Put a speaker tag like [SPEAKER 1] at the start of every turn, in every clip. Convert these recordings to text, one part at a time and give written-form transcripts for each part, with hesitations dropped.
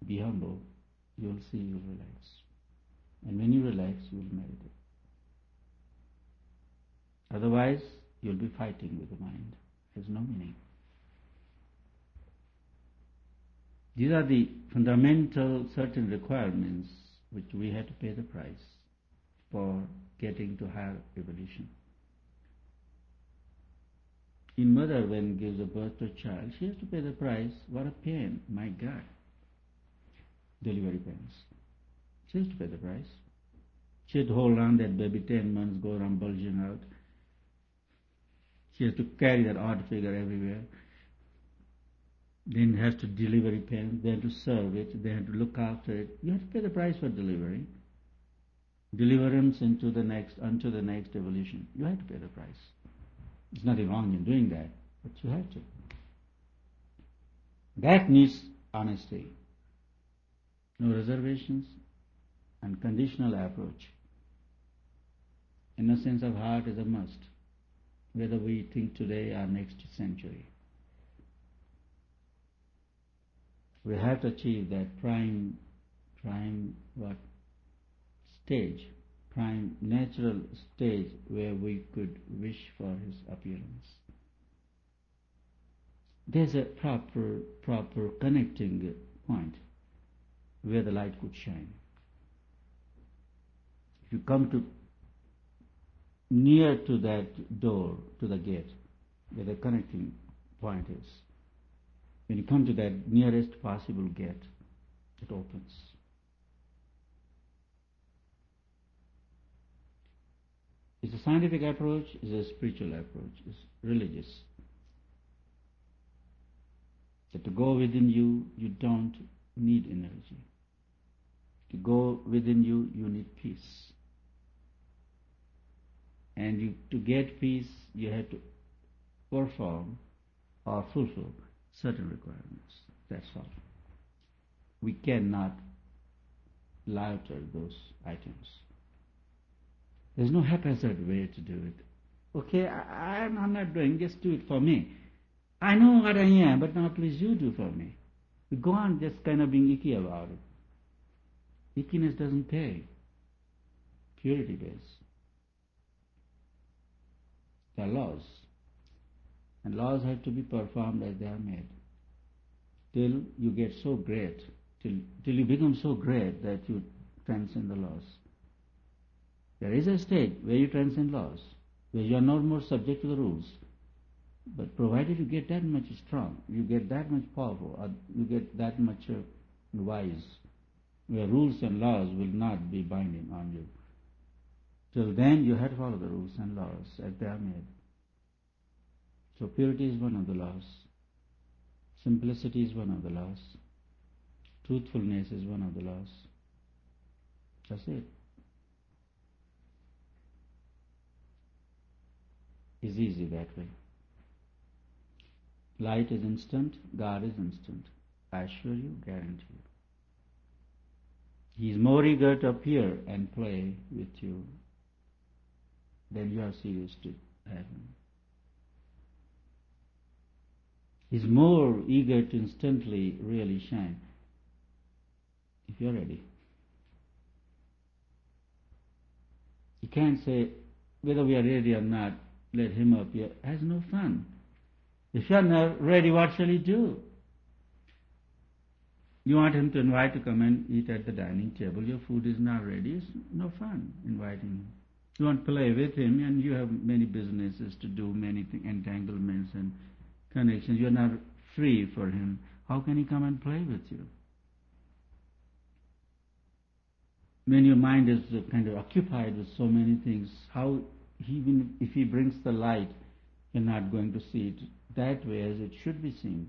[SPEAKER 1] be humble, you'll see you'll relax. And when you relax, you'll meditate. Otherwise, you'll be fighting with the mind. It has no meaning. These are the fundamental certain requirements which we have to pay the price for getting to higher evolution. In mother, when gives a birth to a child, she has to pay the price. What a pain, my God. Delivery pains. She has to pay the price. She has to hold on that baby 10 months, go around bulging out. She has to carry that odd figure everywhere. Then has to delivery pains, they have to serve it, they have to look after it. You have to pay the price for delivery. Deliverance unto the next evolution. You have to pay the price. There's nothing wrong in doing that, but you have to. That needs honesty. No reservations, unconditional approach. Innocence of heart is a must, whether we think today or next century. We have to achieve that prime natural stage where we could wish for his appearance. There's a proper connecting point where the light could shine. If you come to near to that door, to the gate, where the connecting point is, when you come to that nearest possible gate, it opens. It's a scientific approach, it's a spiritual approach, it's religious. That to go within you, you don't need energy. To go within you, you need peace. And to get peace, you have to perform or fulfill certain requirements. That's all. We cannot lauter those items. There's no haphazard way to do it. Okay, I'm not doing, just do it for me. I know what I am, but now please you do for me. We go on just kind of being icky about it. Ickiness doesn't pay. Purity pays. There are laws. And laws have to be performed as they are made. Till you get so great, till you become so great that you transcend the laws. There is a state where you transcend laws, where you are no more subject to the rules. But provided you get that much strong, you get that much powerful, or you get that much wise, where rules and laws will not be binding on you. Till then you have to follow the rules and laws as they are made. So purity is one of the laws. Simplicity is one of the laws. Truthfulness is one of the laws. That's it. It's easy that way. Light is instant, God is instant. I assure you, guarantee you. He is more eager to appear and play with you than you are serious to heaven. He is more eager to instantly really shine if you're ready. You can't say whether we are ready or not, let him appear. It has no fun. If you are not ready, what shall you do? You want him to invite to come and eat at the dining table. Your food is not ready. It's no fun inviting him. You want to play with him, and you have many businesses to do, many entanglements and connections. You are not free for him. How can he come and play with you? When your mind is kind of occupied with so many things, how, even if he brings the light, you're not going to see it that way as it should be seen.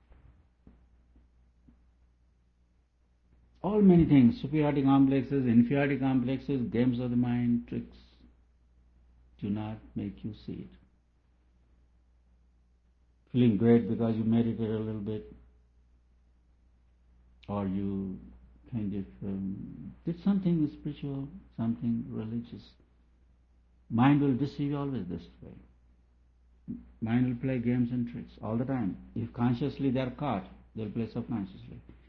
[SPEAKER 1] All many things, superiority complexes, inferiority complexes, games of the mind, tricks, do not make you see it. Feeling great because you meditate a little bit, or you kind of did something spiritual, something religious. Mind will deceive you always this way. Mind will play games and tricks all the time. If consciously they are caught, they'll play subconsciously.